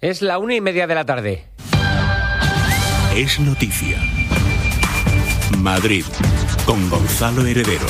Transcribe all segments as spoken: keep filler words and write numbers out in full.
Es la una y media de la tarde. Es noticia. Madrid, con Gonzalo Heredero.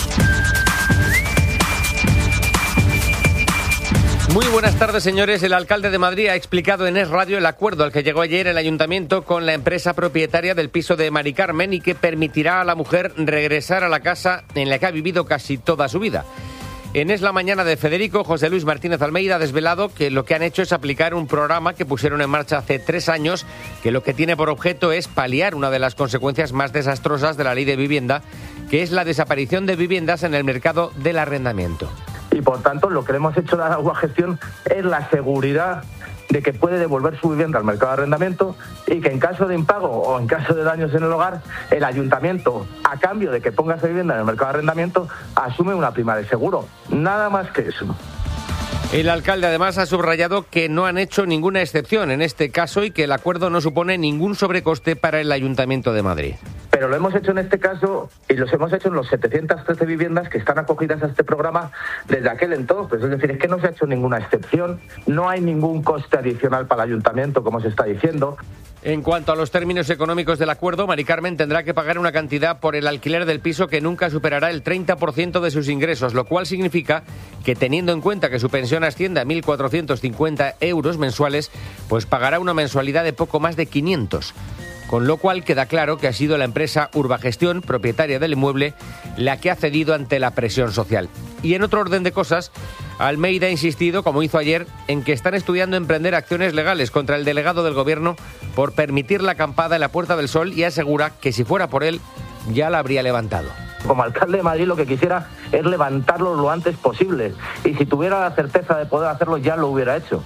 Muy buenas tardes, señores. El alcalde de Madrid ha explicado en Es Radio el acuerdo al que llegó ayer el ayuntamiento con la empresa propietaria del piso de Mari Carmen y que permitirá a la mujer regresar a la casa en la que ha vivido casi toda su vida. En Es la Mañana de Federico, José Luis Martínez Almeida ha desvelado que lo que han hecho es aplicar un programa que pusieron en marcha hace tres años, que lo que tiene por objeto es paliar una de las consecuencias más desastrosas de la ley de vivienda, que es la desaparición de viviendas en el mercado del arrendamiento. Y por tanto, lo que le hemos hecho a la nueva gestión es la seguridad de que puede devolver su vivienda al mercado de arrendamiento y que en caso de impago o en caso de daños en el hogar, el ayuntamiento, a cambio de que ponga esa vivienda en el mercado de arrendamiento, asume una prima de seguro. Nada más que eso. El alcalde además ha subrayado que no han hecho ninguna excepción en este caso y que el acuerdo no supone ningún sobrecoste para el Ayuntamiento de Madrid. Pero lo hemos hecho en este caso y los hemos hecho en los setecientas trece viviendas que están acogidas a este programa desde aquel entonces. Es decir, es que no se ha hecho ninguna excepción, no hay ningún coste adicional para el ayuntamiento, como se está diciendo. En cuanto a los términos económicos del acuerdo, Mari Carmen tendrá que pagar una cantidad por el alquiler del piso que nunca superará el treinta por ciento de sus ingresos, lo cual significa que, teniendo en cuenta que su pensión asciende a mil cuatrocientos cincuenta euros mensuales, pues pagará una mensualidad de poco más de quinientos. Con lo cual queda claro que ha sido la empresa Urbagestión, propietaria del inmueble, la que ha cedido ante la presión social. Y en otro orden de cosas, Almeida ha insistido, como hizo ayer, en que están estudiando emprender acciones legales contra el delegado del Gobierno por permitir la acampada en la Puerta del Sol y asegura que si fuera por él, ya la habría levantado. Como alcalde de Madrid lo que quisiera es levantarlo lo antes posible y si tuviera la certeza de poder hacerlo ya lo hubiera hecho.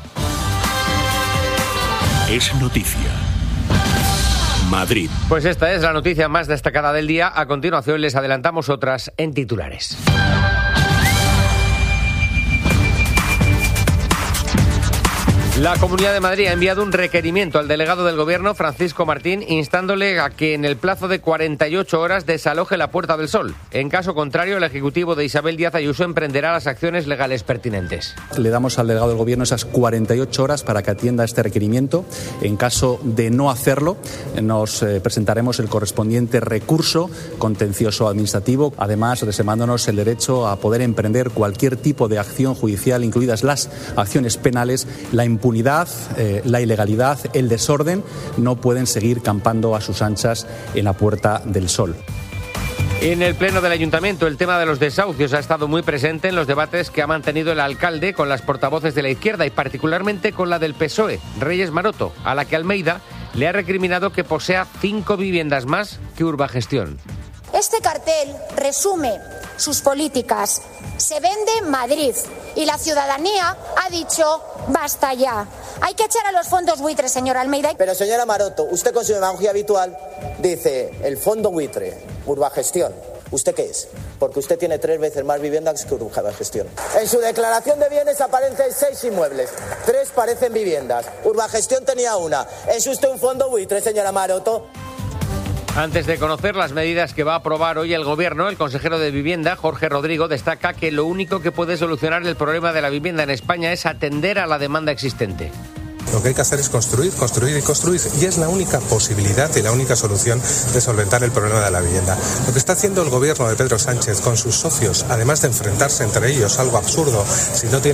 Es noticia. Madrid. Pues esta es la noticia más destacada del día. A continuación les adelantamos otras en titulares. La Comunidad de Madrid ha enviado un requerimiento al delegado del Gobierno, Francisco Martín, instándole a que en el plazo de cuarenta y ocho horas desaloje la Puerta del Sol. En caso contrario, el Ejecutivo de Isabel Díaz Ayuso emprenderá las acciones legales pertinentes. Le damos al delegado del Gobierno esas cuarenta y ocho horas para que atienda este requerimiento. En caso de no hacerlo, nos eh, presentaremos el correspondiente recurso contencioso administrativo, además reservándonos el derecho a poder emprender cualquier tipo de acción judicial, incluidas las acciones penales. La impunidad impunidad, eh, la ilegalidad, el desorden no pueden seguir campando a sus anchas en la Puerta del Sol. En el Pleno del Ayuntamiento, el tema de los desahucios ha estado muy presente en los debates que ha mantenido el alcalde con las portavoces de la izquierda y particularmente con la del P S O E, Reyes Maroto, a la que Almeida le ha recriminado que posea cinco viviendas más que Urbagestión. Este cartel resume sus políticas. Se vende Madrid y la ciudadanía ha dicho basta ya. Hay que echar a los fondos buitres, señora Almeida. Pero señora Maroto, usted con su demagogia habitual dice el fondo buitre, Urbagestión. ¿Usted qué es? Porque usted tiene tres veces más viviendas que Urbagestión. En su declaración de bienes aparecen seis inmuebles, tres parecen viviendas. Urbagestión tenía una. ¿Es usted un fondo buitre, señora Maroto? Antes de conocer las medidas que va a aprobar hoy el Gobierno, el consejero de Vivienda, Jorge Rodrigo, destaca que lo único que puede solucionar el problema de la vivienda en España es atender a la demanda existente. Lo que hay que hacer es construir, construir y construir, y es la única posibilidad y la única solución de solventar el problema de la vivienda. Lo que está haciendo el gobierno de Pedro Sánchez con sus socios, además de enfrentarse entre ellos, algo absurdo, si no tiene